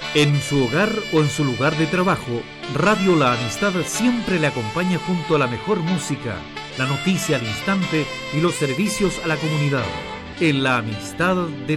En su hogar o en su lugar de trabajo, Radio La Amistad siempre le acompaña junto a la mejor música, la noticia al instante y los servicios a la comunidad. En La Amistad de